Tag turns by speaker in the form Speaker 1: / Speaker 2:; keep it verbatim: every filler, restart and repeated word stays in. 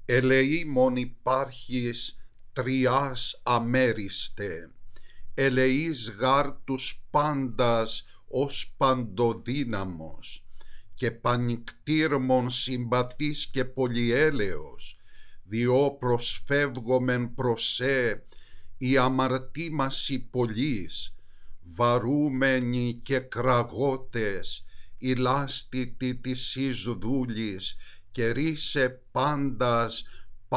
Speaker 1: Ελεήμων υπάρχεις τριάς αμέριστε, ελεείς γάρ τους πάντας ως παντοδύναμος, και πανικτήρμον συμπαθής και πολυέλεος, διό προσφεύγομεν προς σε η αμαρτήμαση πολλής, βαρούμενοι και κραγότες, η λάστητη της εις δούλης, και ρίσε πάντας